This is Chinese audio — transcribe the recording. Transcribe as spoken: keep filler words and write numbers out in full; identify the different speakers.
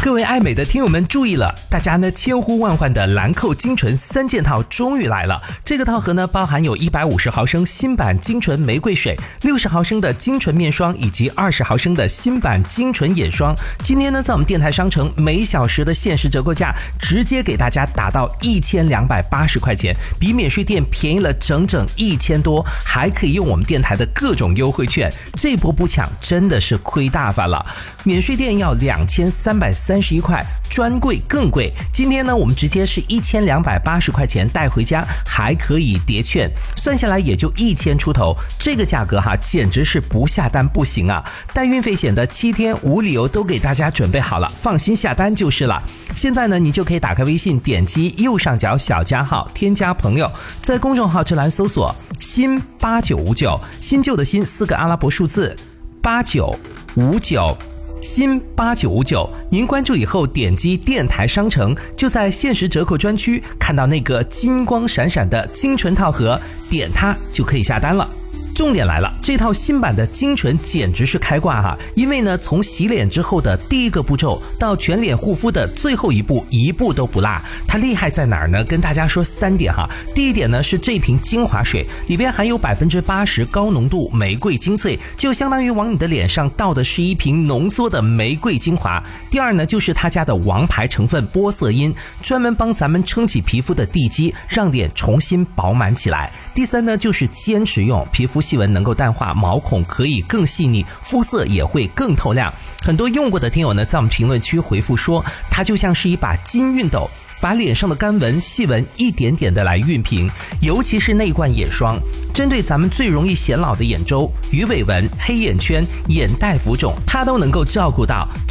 Speaker 1: 各位爱美的听友们注意了，大家呢千呼万唤的兰蔻精纯三件套终于来了。这个套盒呢包含有一百五十毫升新版精纯玫瑰水、六十毫升的精纯面霜以及二十毫升的新版精纯眼霜。今天呢在我们电台商城每小时的限时折扣价直接给大家打到一千两百八十块钱，比免税店便宜了整整一千多，还可以用我们电台的各种优惠券，这波不抢真的是亏大发了。免税店要两千三百三十一块，专柜更贵。今天呢我们直接是一千两百八十块钱带回家，还可以叠券，算下来也就一千出头，这个价格哈简直是不下单不行啊！带运费险的七天无理由都给大家准备好了，放心下单就是了。现在呢你就可以打开微信，点击右上角小加号添加朋友，在公众号这栏搜索新八九五九，新旧的新四个阿拉伯数字八九五九，新八九五九，您关注以后点击电台商城，就在限时折扣专区看到那个金光闪闪的精纯套盒，点它就可以下单了。重点来了，这套新版的精纯简直是开挂哈！因为呢，从洗脸之后的第一个步骤到全脸护肤的最后一步，一步都不落。它厉害在哪儿呢？跟大家说三点哈。第一点呢是这瓶精华水里边含有百分之八十高浓度玫瑰精粹，就相当于往你的脸上倒的是一瓶浓缩的玫瑰精华。第二呢就是他家的王牌成分玻色因，专门帮咱们撑起皮肤的地基，让脸重新饱满起来。第三呢就是坚持用，皮肤细纹能够淡化，毛孔可以更细腻，肤色也会更透亮。很多用过的听友呢在我们评论区回复说，它就像是一把金熨斗，把脸上的干纹细纹一点点的来熨平。尤其是那罐眼霜，针对咱们最容易显老的眼周、鱼尾纹、黑眼圈、眼袋浮肿，它都能够照顾到。